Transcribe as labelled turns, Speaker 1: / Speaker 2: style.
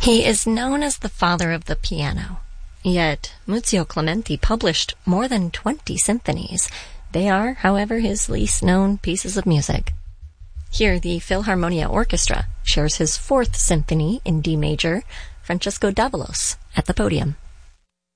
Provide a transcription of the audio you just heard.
Speaker 1: He is known as the father of the piano. Yet, Muzio Clementi published more than 20 symphonies. They are, however, his least known pieces of music. Here, the Philharmonia Orchestra shares his 4th symphony in D major, Francesco Davalos, at the podium.